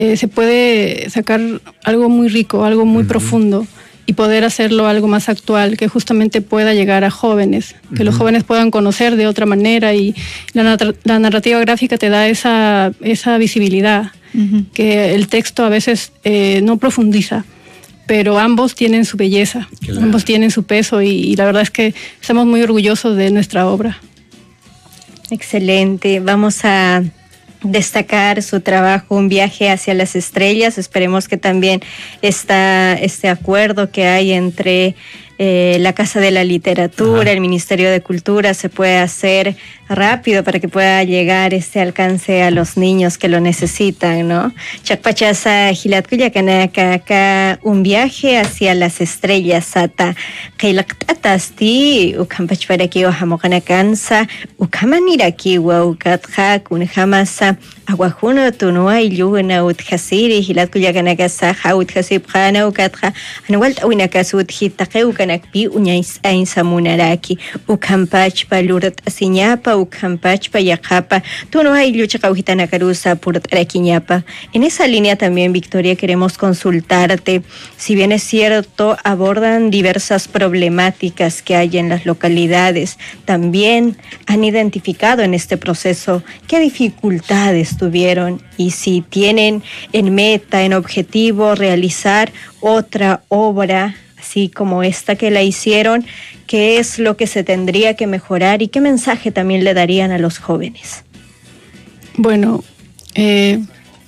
se puede sacar algo muy rico, algo muy profundo, y poder hacerlo algo más actual, que justamente pueda llegar a jóvenes, que los jóvenes puedan conocer de otra manera, y la narrativa gráfica te da esa visibilidad, que el texto a veces no profundiza, pero ambos tienen su belleza, ambos tienen su peso, y la verdad es que estamos muy orgullosos de nuestra obra. Excelente, vamos a destacar su trabajo, Un viaje hacia las estrellas. Esperemos que también este acuerdo que hay entre la Casa de la Literatura, el Ministerio de Cultura, se pueda hacer rápido para que pueda llegar este alcance a los niños que lo necesitan, ¿no? Chakpachasa Gilatkuyakanaka, Un viaje hacia las estrellas, Sata Kailaktatasti, Ukampachparaki Ohamokanakansa, Ukamaniraki Waukatha, Kunhamasa, Aguajuno, Tunua, Yugana, Uthasiri, Gilatkuyakanaka, Saha, Uthasipana, Ukatha, Anualta Winakasut, Hitakeukanakpi, Uñais Ainsamunaraki, Ukampachpa, Lurat Asiñapa, Ukampachpa, Yakapa, Tunua, Yuchakauhitanakarusa, Purtaraquiñapa. En esa línea también, Victoria, queremos consultarte. Si bien es cierto, abordan diversas problemáticas que hay en las localidades, también han identificado en este proceso qué dificultades tuvieron, y si tienen en meta, en objetivo, realizar otra obra así como esta que la hicieron, qué es lo que se tendría que mejorar y qué mensaje también le darían a los jóvenes. Bueno, el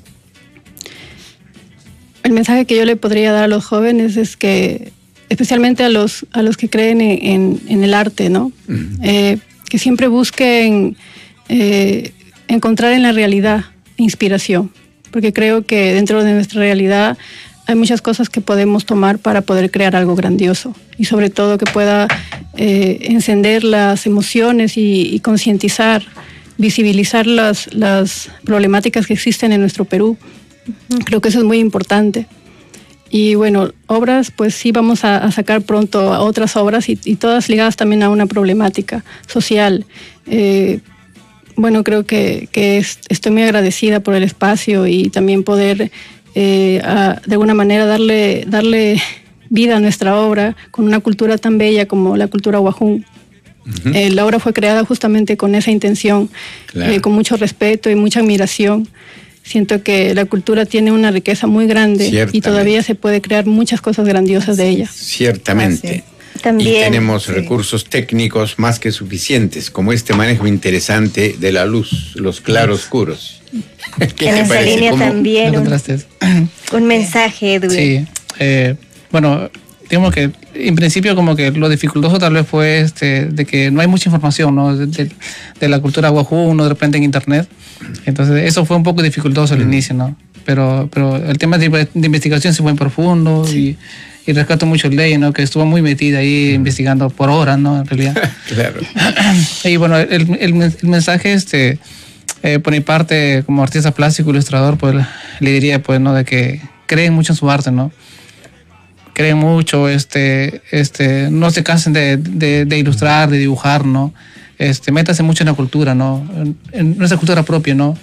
mensaje que yo le podría dar a los jóvenes es que, especialmente a los que creen en el arte, ¿no? Que siempre busquen encontrar en la realidad inspiración, porque creo que dentro de nuestra realidad hay muchas cosas que podemos tomar para poder crear algo grandioso, y sobre todo que pueda encender las emociones y concientizar, visibilizar las problemáticas que existen en nuestro Perú. Creo que eso es muy importante. Y bueno, obras, pues sí vamos a sacar pronto otras obras, y todas ligadas también a una problemática social. Bueno, creo que estoy muy agradecida por el espacio, y también poder de alguna manera darle vida a nuestra obra con una cultura tan bella como la cultura Wajún. La obra fue creada justamente con esa intención, con mucho respeto y mucha admiración. Siento que la cultura tiene una riqueza muy grande, y todavía se puede crear muchas cosas grandiosas de ella. Ciertamente. También, y tenemos recursos técnicos más que suficientes, como este manejo interesante de la luz, los claroscuros. En esa línea también un mensaje, Edwin. Sí, bueno, digamos que en principio como que lo dificultoso tal vez fue de que no hay mucha información, ¿no? de la cultura Wajún, ¿no? De repente en internet. Entonces eso fue un poco dificultoso al inicio, ¿no? Pero el tema de investigación se fue en profundo, y rescato mucho Ley, ¿no? Que estuvo muy metida ahí investigando por horas, ¿no? En realidad. Claro. Y bueno, el mensaje, por mi parte, como artista plástico, ilustrador, pues le diría, pues, ¿no? De que creen mucho en su arte, ¿no? Creen mucho, no se cansen de ilustrar, de dibujar, ¿no? Métase mucho en la cultura, ¿no? En nuestra cultura propia, ¿no?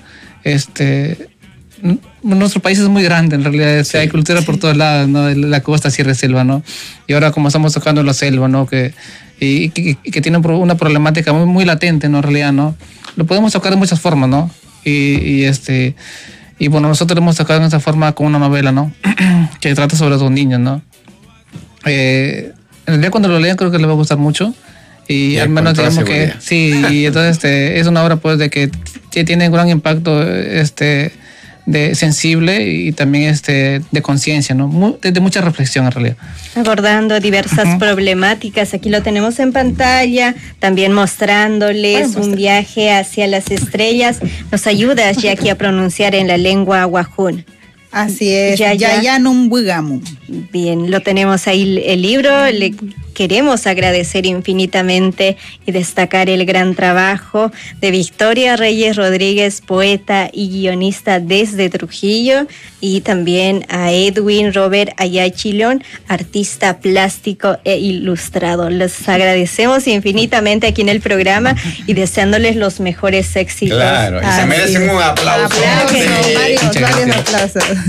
Nuestro país es muy grande, en realidad, hay cultura por todos lados, ¿no? De la costa, sierra, selva, ¿no? Y ahora como estamos tocando la selva, ¿no? Que tiene una problemática muy, muy latente, ¿no? En realidad, ¿no? Lo podemos tocar de muchas formas, ¿no? Y bueno, nosotros lo hemos tocado de esta forma con una novela, ¿no? Que trata sobre dos niños, ¿no? En realidad cuando lo lean creo que les va a gustar mucho. Y al menos digamos que sí, y entonces es una obra pues de que tiene un gran impacto de sensible, y también de conciencia, ¿no? De mucha reflexión en realidad. Abordando diversas problemáticas, aquí lo tenemos en pantalla, también mostrándoles un viaje hacia las estrellas. Nos ayudas, Jackie, a pronunciar en la lengua Wajún. Así es, Yayanum Wigamu. Bien, lo tenemos ahí el libro. Le queremos agradecer infinitamente y destacar el gran trabajo de Victoria Reyes Rodríguez, poeta y guionista desde Trujillo, y también a Edwin Robert Ayachilón, artista plástico e ilustrador. Les agradecemos infinitamente aquí en el programa y deseándoles los mejores éxitos. Claro, y se merecen un aplauso. Aplausos, Sí. varios aplausos.